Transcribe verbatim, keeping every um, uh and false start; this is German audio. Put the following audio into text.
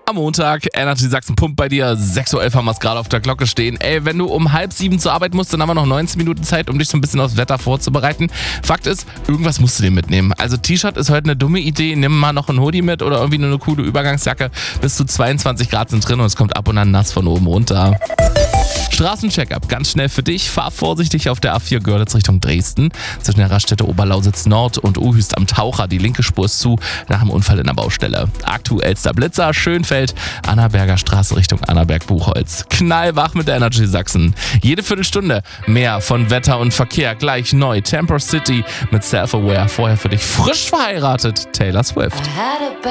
Am Montag, Energy Sachsen pumpt bei dir. sechs Uhr elf haben wir es gerade auf der Glocke stehen. Ey, wenn du um halb sieben zur Arbeit musst, dann haben wir noch neunzehn Minuten Zeit, um dich so ein bisschen aufs Wetter vorzubereiten. Fakt ist, irgendwas musst du dir mitnehmen. Also T-Shirt ist heute eine dumme Idee. Nimm mal noch ein Hoodie mit oder irgendwie nur eine coole Übergangsjacke. Bis zu zweiundzwanzig Grad sind drin und es kommt ab und an nass von oben runter. Straßencheck-up, ganz schnell für dich. Fahr vorsichtig auf der A vier Görlitz Richtung Dresden. Zwischen der Raststätte Oberlausitz Nord und Uhüst am Taucher. Die linke Spur ist zu nach dem Unfall in der Baustelle. Aktuellster Blitzer, Schönfeld, Annaberger Straße Richtung Annaberg-Buchholz. Knallwach mit der Energy Sachsen. Jede Viertelstunde mehr von Wetter und Verkehr. Gleich neu. Temper City mit Self-Aware. Vorher für dich frisch verheiratet. Taylor Swift.